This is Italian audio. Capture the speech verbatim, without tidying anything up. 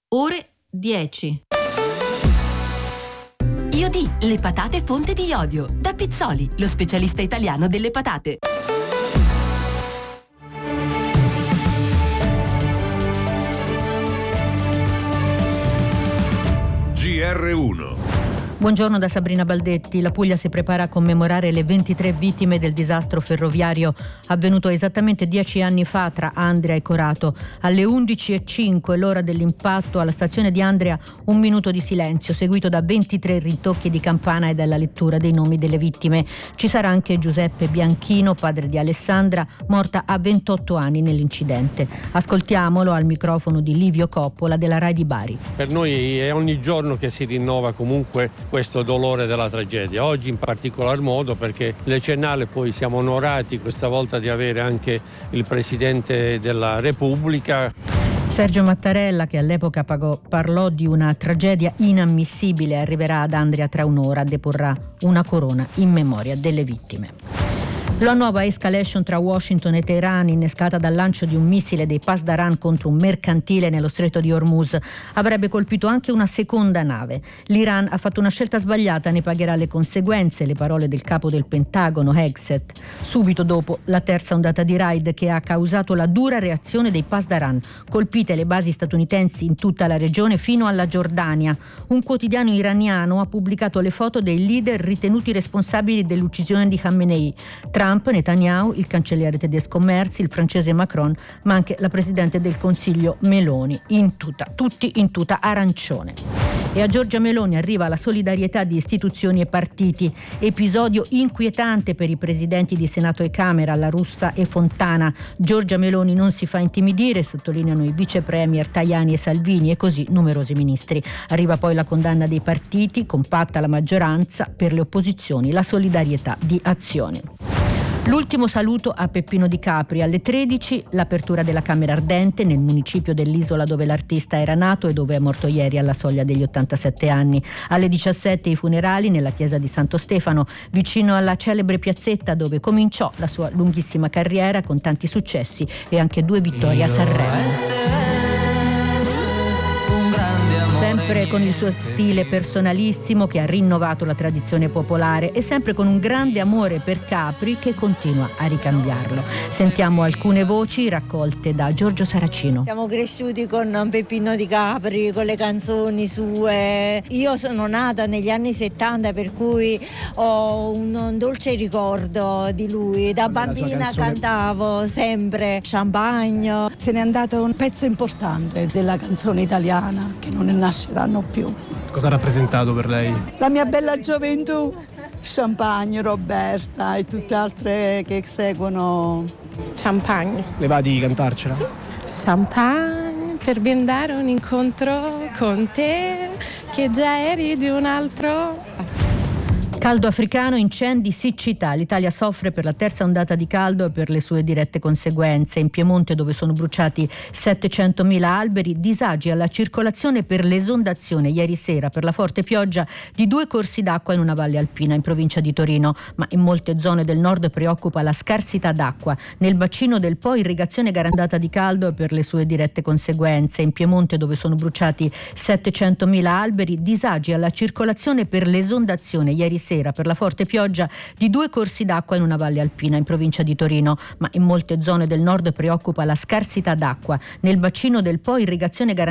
ore dieci. Iodì, le patate fonte di iodio. Da Pizzoli, lo specialista italiano delle patate. G R uno. Buongiorno da Sabrina Baldetti. La Puglia si prepara a commemorare le ventitré vittime del disastro ferroviario avvenuto esattamente dieci anni fa tra Andria e Corato. Alle undici e cinque, l'ora dell'impatto, alla stazione di Andria un minuto di silenzio, seguito da ventitré ritocchi di campana e dalla lettura dei nomi delle vittime. Ci sarà anche Giuseppe Bianchino, padre di Alessandra, morta a ventotto anni nell'incidente. Ascoltiamolo al microfono di Livio Coppola della Rai di Bari. Per noi è ogni giorno che si rinnova comunque questo dolore della tragedia, oggi in particolar modo perché il decennale poi siamo onorati questa volta di avere anche il Presidente della Repubblica. Sergio Mattarella, che all'epoca pagò, parlò di una tragedia inammissibile, arriverà ad Andria tra un'ora, deporrà una corona in memoria delle vittime. La nuova escalation tra Washington e Teheran, innescata dal lancio di un missile dei Pasdaran contro un mercantile nello stretto di Hormuz, avrebbe colpito anche una seconda nave. L'Iran ha fatto una scelta sbagliata, ne pagherà le conseguenze, le parole del capo del Pentagono, Hegseth, subito dopo la terza ondata di raid che ha causato la dura reazione dei Pasdaran, colpite le basi statunitensi in tutta la regione fino alla Giordania. Un quotidiano iraniano ha pubblicato le foto dei leader ritenuti responsabili dell'uccisione di Khamenei. Trump, Netanyahu, il cancelliere tedesco Merz, il francese Macron, ma anche la presidente del Consiglio Meloni, in tuta, tutti in tuta arancione. E a Giorgia Meloni arriva la solidarietà di istituzioni e partiti. Episodio inquietante per i presidenti di Senato e Camera, La Russa e Fontana. Giorgia Meloni non si fa intimidire, sottolineano i vice premier Tajani e Salvini, e così numerosi ministri. Arriva poi la condanna dei partiti, compatta la maggioranza, per le opposizioni la solidarietà di Azione. L'ultimo saluto a Peppino Di Capri. Alle tredici l'apertura della Camera Ardente nel municipio dell'isola dove l'artista era nato e dove è morto ieri alla soglia degli ottantasette anni. Alle diciassette i funerali nella chiesa di Santo Stefano, vicino alla celebre piazzetta dove cominciò la sua lunghissima carriera con tanti successi e anche due vittorie a Sanremo. Sempre con il suo stile personalissimo che ha rinnovato la tradizione popolare e sempre con un grande amore per Capri che continua a ricambiarlo. Sentiamo alcune voci raccolte da Giorgio Saracino. Siamo cresciuti con Peppino Di Capri, con le canzoni sue. Io sono nata negli anni settanta, per cui ho un dolce ricordo di lui. Da bambina cantavo sempre Champagne. Se n'è andato un pezzo importante della canzone italiana che non nasceranno più. Cosa ha rappresentato per lei? La mia bella gioventù, Champagne, Roberta e tutte altre che seguono. Champagne. Le va di cantarcela? Sì. Champagne, per blindare un incontro con te, che già eri di un altro. Caldo africano, incendi, siccità. L'Italia soffre per la terza ondata di caldo e per le sue dirette conseguenze. In Piemonte, dove sono bruciati settecentomila alberi, disagi alla circolazione per l'esondazione ieri sera per la forte pioggia di due corsi d'acqua in una valle alpina in provincia di Torino. Ma in molte zone del nord preoccupa la scarsità d'acqua. Nel bacino del Po, irrigazione garantata di caldo e per le sue dirette conseguenze. In Piemonte, dove sono bruciati settecentomila alberi, disagi alla circolazione per l'esondazione ieri sera per la forte pioggia di due corsi d'acqua in una valle alpina in provincia di Torino, ma in molte zone del nord preoccupa la scarsità d'acqua. Nel bacino del Po, irrigazione garantita